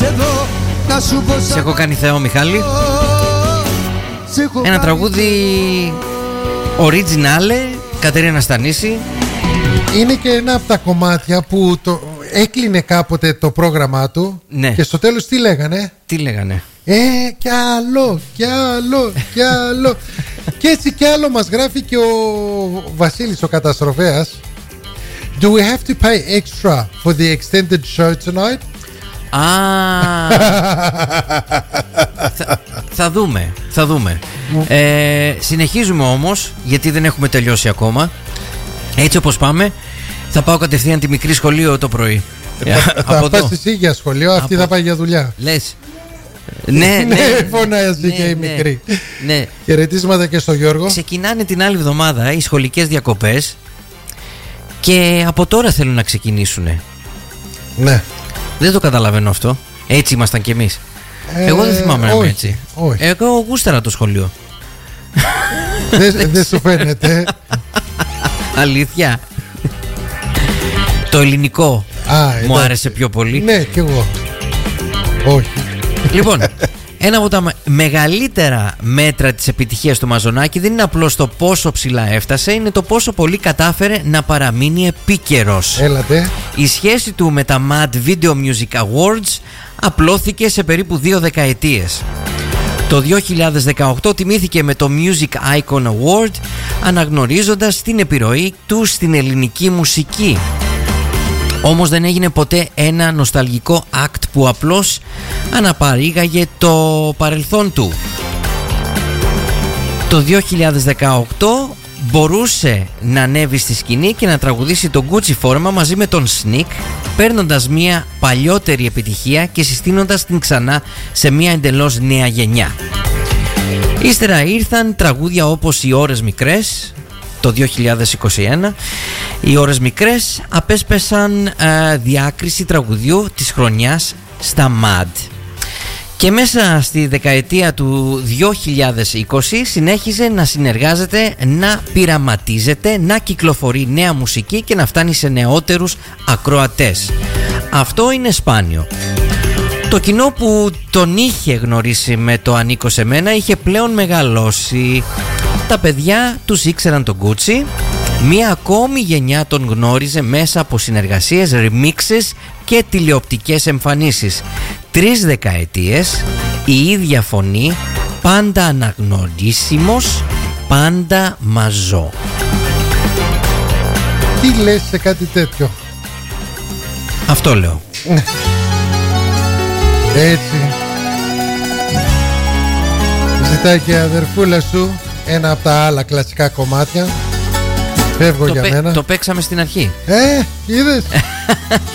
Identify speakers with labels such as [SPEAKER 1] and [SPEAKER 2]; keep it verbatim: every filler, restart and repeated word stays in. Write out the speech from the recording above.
[SPEAKER 1] Σε έχω κάνει Θεό, Μιχάλη. Ένα τραγούδι originale, Κατερίνα Στανίση.
[SPEAKER 2] Είναι και ένα από τα κομμάτια που το έκλεινε κάποτε το πρόγραμμά του.
[SPEAKER 1] Ναι.
[SPEAKER 2] Και στο τέλος τι λέγανε?
[SPEAKER 1] Τι λέγανε?
[SPEAKER 2] Ε, κι άλλο, κι άλλο, κι άλλο. Και έτσι κι άλλο μας γράφει και ο Βασίλης ο καταστροφέας. Do we have to pay extra for the extended show tonight?
[SPEAKER 1] Α, θα, θα δούμε, θα δούμε. ε, Συνεχίζουμε όμως, γιατί δεν έχουμε τελειώσει ακόμα. Έτσι όπως πάμε, θα πάω κατευθείαν τη μικρή σχολείο το πρωί.
[SPEAKER 2] Θα, θα πας εσύ για σχολείο, αυτή από... θα πάει για δουλειά.
[SPEAKER 1] Λες? Ναι, ναι,
[SPEAKER 2] φωνάζει
[SPEAKER 1] ναι,
[SPEAKER 2] και η
[SPEAKER 1] ναι,
[SPEAKER 2] μικρή.
[SPEAKER 1] Ναι.
[SPEAKER 2] Χαιρετίσματα και στο Γιώργο.
[SPEAKER 1] Ξεκινάνε την άλλη εβδομάδα οι σχολικές διακοπές και από τώρα θέλουν να ξεκινήσουνε.
[SPEAKER 2] Ναι.
[SPEAKER 1] Δεν το καταλαβαίνω αυτό. Έτσι ήμασταν κι εμείς. ε, Εγώ δεν θυμάμαι να είμαι έτσι.
[SPEAKER 2] Όχι.
[SPEAKER 1] Εγώ γούσταρα το σχολείο.
[SPEAKER 2] Δεν δε σου φαίνεται?
[SPEAKER 1] Αλήθεια? Το ελληνικό
[SPEAKER 2] Α,
[SPEAKER 1] μου
[SPEAKER 2] εντάξει.
[SPEAKER 1] άρεσε πιο πολύ.
[SPEAKER 2] Ναι, κι εγώ. Όχι.
[SPEAKER 1] Λοιπόν, ένα από τα μεγαλύτερα μέτρα της επιτυχίας του Μαζονάκη δεν είναι απλώς το πόσο ψηλά έφτασε, είναι το πόσο πολύ κατάφερε να παραμείνει επίκαιρος.
[SPEAKER 2] Έλατε.
[SPEAKER 1] Η σχέση του με τα Mad Video Music Awards απλώθηκε σε περίπου δύο δεκαετίες. Το δύο χιλιάδες δεκαοκτώ τιμήθηκε με το Music Icon Award, αναγνωρίζοντας την επιρροή του στην ελληνική μουσική. Όμως δεν έγινε ποτέ ένα νοσταλγικό act που απλώς αναπαρήγαγε το παρελθόν του. Το δύο χιλιάδες δεκαοκτώ μπορούσε να ανέβει στη σκηνή και να τραγουδήσει το Gucci φόρμα μαζί με τον Sneak, παίρνοντας μια παλιότερη επιτυχία και συστήνοντας την ξανά σε μια εντελώς νέα γενιά. Ύστερα ήρθαν τραγούδια όπως οι Ώρες Μικρές. Το δύο χιλιάδες είκοσι ένα οι Ώρες Μικρές απέσπεσαν ε, διάκριση τραγουδιού της χρονιάς στα Mad. Και μέσα στη δεκαετία του δύο χιλιάδες είκοσι συνέχιζε να συνεργάζεται, να πειραματίζεται, να κυκλοφορεί νέα μουσική και να φτάνει σε νεότερους ακροατές. Αυτό είναι σπάνιο. Το κοινό που τον είχε γνωρίσει με το «Ανήκω σε μένα» είχε πλέον μεγαλώσει. Τα παιδιά τους ήξεραν τον Gucci. Μία ακόμη γενιά τον γνώριζε μέσα από συνεργασίες, remixes και τηλεοπτικές εμφανίσεις. Τρεις δεκαετίες, η ίδια φωνή, πάντα αναγνωρίσιμος, πάντα μαζό.
[SPEAKER 2] Τι λες σε κάτι τέτοιο?
[SPEAKER 1] Αυτό λέω.
[SPEAKER 2] Έτσι. Ζητάει και η αδερφούλα σου ένα από τα άλλα κλασικά κομμάτια. Φεύγω
[SPEAKER 1] το
[SPEAKER 2] για
[SPEAKER 1] πέ,
[SPEAKER 2] μένα.
[SPEAKER 1] Το παίξαμε στην αρχή.
[SPEAKER 2] Ε, είδες?